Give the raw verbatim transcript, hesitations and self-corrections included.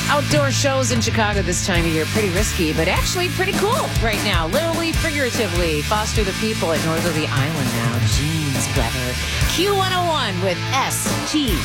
Outdoor shows in Chicago this time of year, pretty risky, but actually pretty cool right now. Literally, figuratively, foster the people at Northerly Island now. Jeans weather. Q one oh one with S T